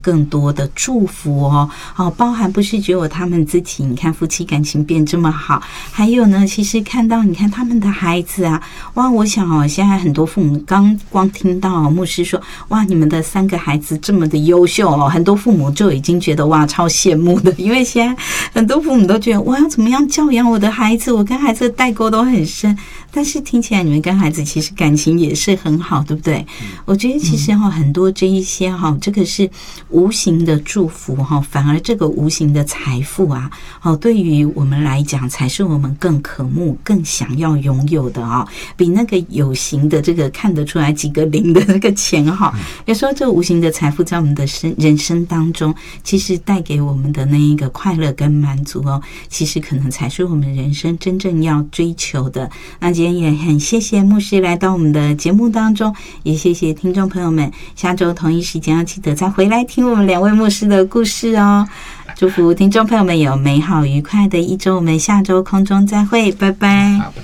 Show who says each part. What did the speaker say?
Speaker 1: 更多的祝福哦，包含不是只有他们自己，你看夫妻感情变这么好，还有呢，其实看到你看他们的孩子啊，哇，我想现在很多父母光听到牧师说，哇，你们的3个孩子这么的优秀哦，很多父母就已经觉得哇，超羡慕的，因为现在很多父母都觉得我要怎么样教养我的孩子，我跟孩子的代沟都很深，但是听起来你们跟孩子其实感情也是很好，对不对？我觉得其实很多这一些这个是无形的祝福反而这个无形的财富啊，对于我们来讲才是我们更渴慕、更想要拥有的比那个有形的这个看得出来几个零的那个钱有时候这个无形的财富在我们的人生当中，其实带给我们的那一个快乐跟满足其实可能才是我们人生真正要追求的。那今天也很谢谢牧师来到我们的节目当中，也谢谢听众朋友们，下周同一时间要记得再回来听我们2位牧师的故事哦。祝福听众朋友们有美好愉快的一周，我们下周空中再会，拜拜。